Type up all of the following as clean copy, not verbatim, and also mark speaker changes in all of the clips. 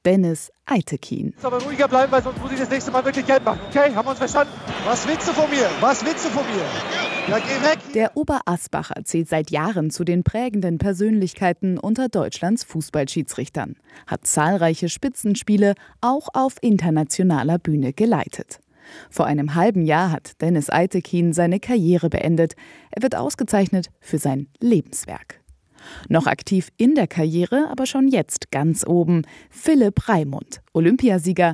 Speaker 1: Dennis Eitekin.
Speaker 2: Aber ruhiger bleiben, weil sonst muss ich das nächste Mal wirklich Geld machen. Okay, haben wir uns verstanden? Was willst du von mir? Was willst du von mir? Ja, geh weg!
Speaker 1: Der Oberasbacher zählt seit Jahren zu den prägenden Persönlichkeiten unter Deutschlands Fußballschiedsrichtern, hat zahlreiche Spitzenspiele auch auf internationaler Bühne geleitet. Vor einem halben Jahr hat Dennis Eitekin seine Karriere beendet. Er wird ausgezeichnet für sein Lebenswerk. Noch aktiv in der Karriere, aber schon jetzt ganz oben, Philipp Raimund, Olympiasieger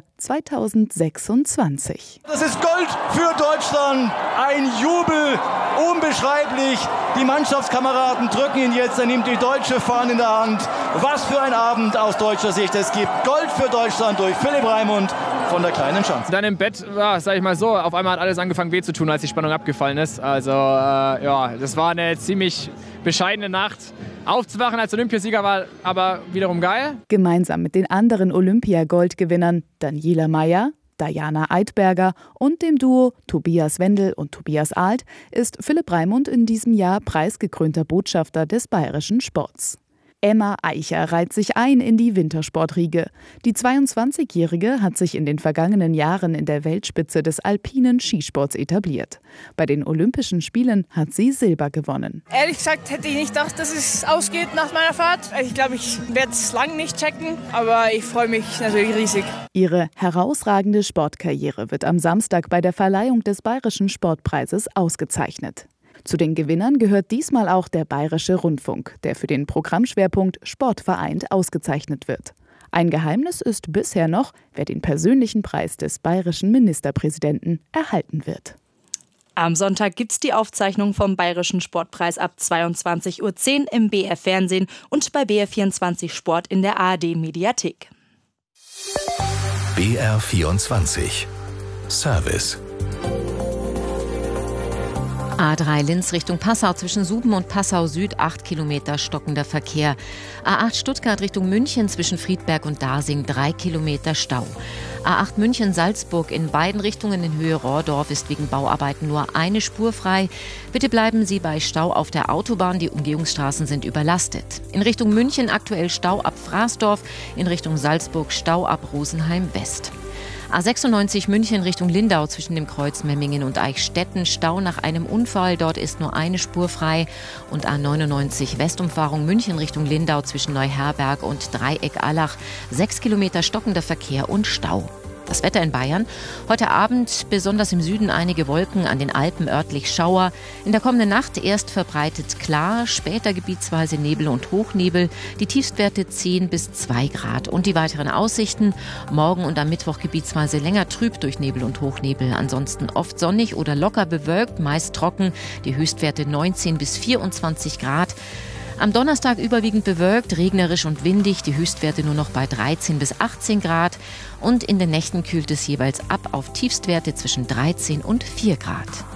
Speaker 1: 2026.
Speaker 3: Das ist Gold für Deutschland, ein Jubel, unbeschreiblich. Die Mannschaftskameraden drücken ihn jetzt, er nimmt die deutsche Fahne in der Hand. Was für ein Abend aus deutscher Sicht. Es gibt Gold für Deutschland durch Philipp Raimund von der kleinen Schanze.
Speaker 4: Dann im Bett, ja, sag ich mal so, auf einmal hat alles angefangen weh zu tun, als die Spannung abgefallen ist. Also das war eine ziemlich bescheidene Nacht. Aufzuwachen als Olympiasieger war aber wiederum geil.
Speaker 1: Gemeinsam mit den anderen Olympiagoldgewinnern Daniela Mayer, Diana Eidberger und dem Duo Tobias Wendel und Tobias Alt ist Philipp Raimund in diesem Jahr preisgekrönter Botschafter des bayerischen Sports. Emma Eicher reiht sich ein in die Wintersportriege. Die 22-Jährige hat sich in den vergangenen Jahren in der Weltspitze des alpinen Skisports etabliert. Bei den Olympischen Spielen hat sie Silber gewonnen.
Speaker 5: Ehrlich gesagt hätte ich nicht gedacht, dass es ausgeht nach meiner Fahrt. Ich glaube, ich werde es lang nicht checken, aber ich freue mich natürlich riesig.
Speaker 1: Ihre herausragende Sportkarriere wird am Samstag bei der Verleihung des Bayerischen Sportpreises ausgezeichnet. Zu den Gewinnern gehört diesmal auch der Bayerische Rundfunk, der für den Programmschwerpunkt Sport vereint ausgezeichnet wird. Ein Geheimnis ist bisher noch, wer den persönlichen Preis des bayerischen Ministerpräsidenten erhalten wird.
Speaker 6: Am Sonntag gibt's die Aufzeichnung vom Bayerischen Sportpreis ab 22:10 Uhr im BR Fernsehen und bei BR24 Sport in der ARD Mediathek.
Speaker 7: BR24 Service.
Speaker 8: A3 Linz Richtung Passau zwischen Suben und Passau Süd 8 Kilometer stockender Verkehr. A8 Stuttgart Richtung München zwischen Friedberg und Dasing 3 Kilometer Stau. A8 München Salzburg in beiden Richtungen in Höhe Rohrdorf ist wegen Bauarbeiten nur eine Spur frei. Bitte bleiben Sie bei Stau auf der Autobahn, die Umgehungsstraßen sind überlastet. In Richtung München aktuell Stau ab Fraßdorf, in Richtung Salzburg Stau ab Rosenheim West. A96 München Richtung Lindau zwischen dem Kreuz Memmingen und Eichstätten. Stau nach einem Unfall, dort ist nur eine Spur frei. Und A99 Westumfahrung München Richtung Lindau zwischen Neuherberg und Dreieck-Allach. 6 Kilometer stockender Verkehr und Stau. Das Wetter in Bayern. Heute Abend besonders im Süden einige Wolken, an den Alpen örtlich Schauer. In der kommenden Nacht erst verbreitet klar, später gebietsweise Nebel und Hochnebel. Die Tiefstwerte 10 bis 2 Grad. Und die weiteren Aussichten. Morgen und am Mittwoch gebietsweise länger trüb durch Nebel und Hochnebel. Ansonsten oft sonnig oder locker bewölkt, meist trocken. Die Höchstwerte 19 bis 24 Grad. Am Donnerstag überwiegend bewölkt, regnerisch und windig, die Höchstwerte nur noch bei 13 bis 18 Grad. Und in den Nächten kühlt es jeweils ab auf Tiefstwerte zwischen 13 und 4 Grad.